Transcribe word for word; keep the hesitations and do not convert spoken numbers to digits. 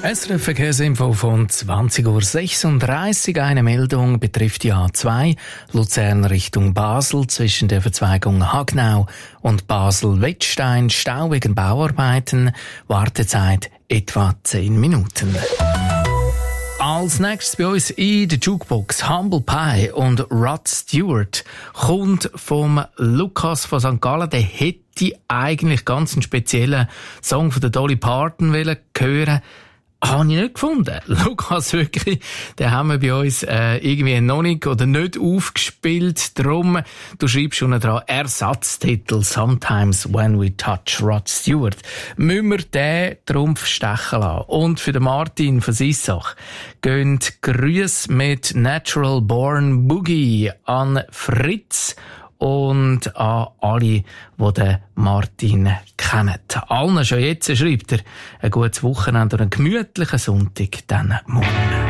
S R F Verkehrsinfo von zwanzig Uhr sechsunddreißig. Eine Meldung betrifft die A zwei Luzern Richtung Basel zwischen der Verzweigung Hagnau und Basel-Wettstein. Stau wegen Bauarbeiten. Wartezeit etwa zehn Minuten. Als nächstes bei uns in der Jukebox Humble Pie und Rod Stewart kommt vom Lukas von Sankt Gallen. Der hätte eigentlich ganz einen speziellen Song von der Dolly Parton hören wollen. Habe ich nicht gefunden. Lukas, wirklich, den haben wir bei uns äh, irgendwie noch nicht oder nicht aufgespielt. Drum, du schreibst schon dran, Ersatztitel «Sometimes When We Touch Rod Stewart». Müssen wir den Trumpf stechen lassen. Und für den Martin von Sissach gehen Grüße mit «Natural Born Boogie» an Fritz und an alle, die den Martin kennen. Allen schon jetzt schreibt er ein gutes Wochenende und einen gemütlichen Sonntag dann morgen.